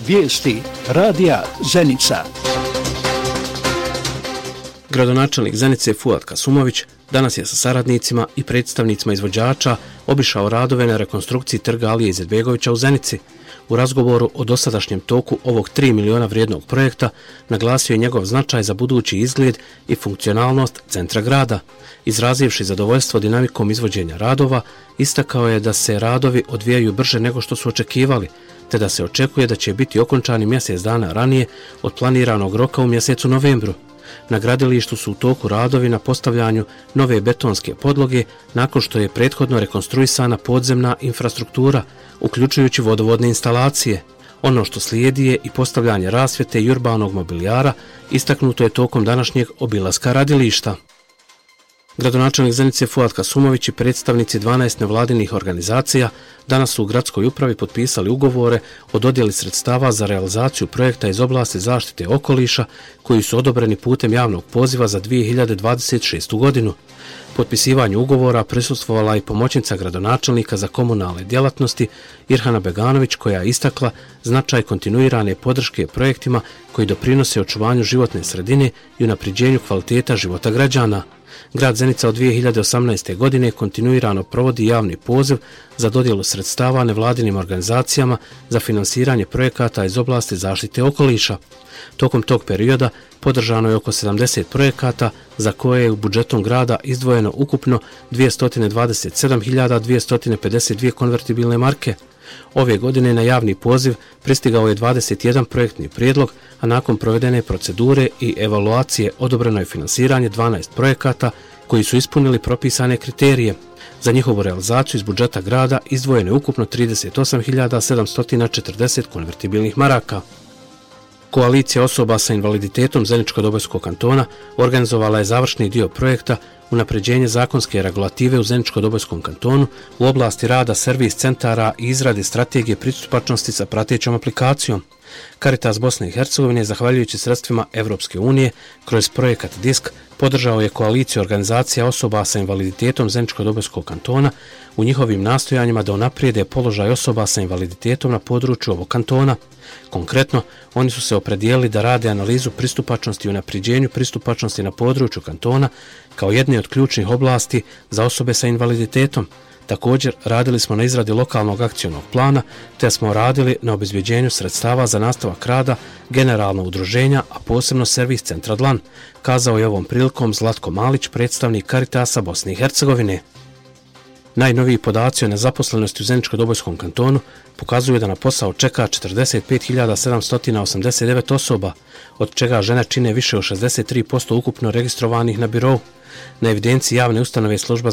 Vijesti radija Zenica. Gradonačelnik Zenice Fuad Kasumović danas je sa saradnicima i predstavnicima izvođača obišao radove na rekonstrukciji trga Alije Izetbegovića u Zenici. U razgovoru o dosadašnjem toku ovog 3 miliona vrijednog projekta naglasio je njegov značaj za budući izgled i funkcionalnost centra grada. Izrazivši zadovoljstvo dinamikom izvođenja radova, istakao je da se radovi odvijaju brže nego što su očekivali, te da se očekuje da će biti okončani mjesec dana ranije od planiranog roka u mjesecu novembru. Na gradilištu su u toku radovi na postavljanju nove betonske podloge nakon što je prethodno rekonstruisana podzemna infrastruktura, uključujući vodovodne instalacije. Ono što slijedi je i postavljanje rasvjete i urbanog mobilijara, istaknuto je tokom današnjeg obilaska radilišta. Gradonačelnik Zenice Fuad Kasumović i predstavnici 12 nevladinih organizacija danas su u gradskoj upravi potpisali ugovore o dodjeli sredstava za realizaciju projekta iz oblasti zaštite okoliša koji su odobreni putem javnog poziva za 2026. godinu. Potpisivanju ugovora prisustvovala i pomoćnica gradonačelnika za komunalne djelatnosti Irhana Beganović, koja je istakla značaj kontinuirane podrške projektima koji doprinose očuvanju životne sredine i unapređenju kvaliteta života građana. Grad Zenica od 2018. godine kontinuirano provodi javni poziv za dodjelu sredstava nevladinim organizacijama za finansiranje projekata iz oblasti zaštite okoliša. Tokom tog perioda podržano je oko 70 projekata za koje je u budžetom grada izdvojeno ukupno 227.252 konvertibilne marke. Ove godine na javni poziv pristigao je 21 projektni prijedlog, a nakon provedene procedure i evaluacije odobreno je finansiranje 12 projekata koji su ispunili propisane kriterije. Za njihovu realizaciju iz budžeta grada izdvojeno je ukupno 38.740 konvertibilnih maraka. Koalicija osoba sa invaliditetom Zeničko-Dobojskog kantona organizovala je završni dio projekta unapređenje zakonske regulative u Zeničko-Dobojskom kantonu u oblasti rada servis centara i izrade strategije pristupačnosti sa pratećom aplikacijom. Caritas Bosne i Hercegovine, zahvaljujući sredstvima Evropske unije, kroz projekat DISK podržao je koaliciju organizacija osoba sa invaliditetom Zeničko-Dobojskog kantona u njihovim nastojanjima da unaprijede položaj osoba sa invaliditetom na području ovog kantona. Konkretno, oni su se opredijelili da rade analizu pristupačnosti i unapređenju pristupačnosti na području kantona kao jedne od ključnih oblasti za osobe sa invaliditetom. Također, radili smo na izradi lokalnog akcionog plana, te smo radili na obezbeđenju sredstava za nastavak rada generalnog udruženja, a posebno servis centra Dlan, kazao je ovom prilikom Zlatko Malić, predstavnik Caritasa Bosne i Hercegovine. Najnoviji podaci o nezaposlenosti u Zeničko-Dobojskom kantonu pokazuju da na posao čeka 45.789 osoba, od čega žene čine više od 63% ukupno registrovanih na birou. Na evidenciji javne ustanove Služba